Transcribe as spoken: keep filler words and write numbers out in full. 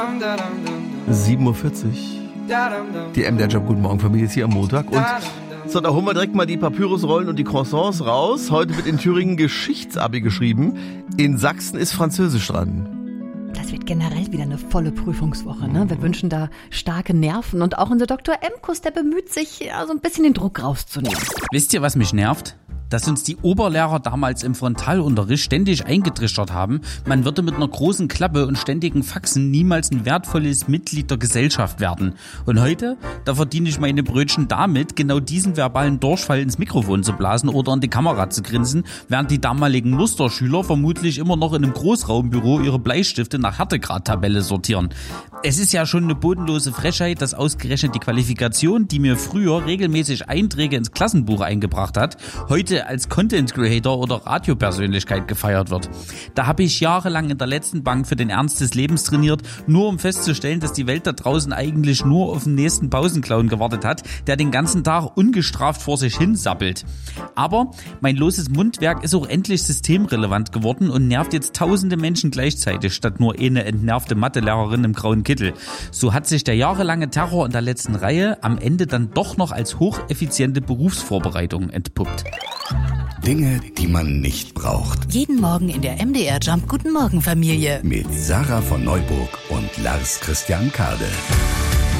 sieben Uhr vierzig. Die M D R Job Guten Morgen Familie ist hier am Montag. Und so, da holen wir direkt mal die Papyrusrollen und die Croissants raus. Heute wird in Thüringen Geschichtsabi geschrieben. In Sachsen ist Französisch dran. Das wird generell wieder eine volle Prüfungswoche, ne? Wir wünschen da starke Nerven. Und auch unser Doktor Emkus, der bemüht sich, ja, so ein bisschen den Druck rauszunehmen. Wisst ihr, was mich nervt? Dass uns die Oberlehrer damals im Frontalunterricht ständig eingetrichtert haben, man würde mit einer großen Klappe und ständigen Faxen niemals ein wertvolles Mitglied der Gesellschaft werden. Und heute, da verdiene ich meine Brötchen damit, genau diesen verbalen Durchfall ins Mikrofon zu blasen oder in die Kamera zu grinsen, während die damaligen Musterschüler vermutlich immer noch in einem Großraumbüro ihre Bleistifte nach Härtegradtabelle sortieren. Es ist ja schon eine bodenlose Frechheit, dass ausgerechnet die Qualifikation, die mir früher regelmäßig Einträge ins Klassenbuch eingebracht hat, heute als Content Creator oder Radiopersönlichkeit gefeiert wird. Da habe ich jahrelang in der letzten Bank für den Ernst des Lebens trainiert, nur um festzustellen, dass die Welt da draußen eigentlich nur auf den nächsten Pausenclown gewartet hat, der den ganzen Tag ungestraft vor sich hin sappelt. Aber mein loses Mundwerk ist auch endlich systemrelevant geworden und nervt jetzt tausende Menschen gleichzeitig, statt nur eine entnervte Mathelehrerin im grauen Kittel. So hat sich der jahrelange Terror in der letzten Reihe am Ende dann doch noch als hocheffiziente Berufsvorbereitung entpuppt. Dinge, die man nicht braucht. Jeden Morgen in der M D R Jump Guten Morgen Familie. Mit Sarah von Neuburg und Lars Christian Kade.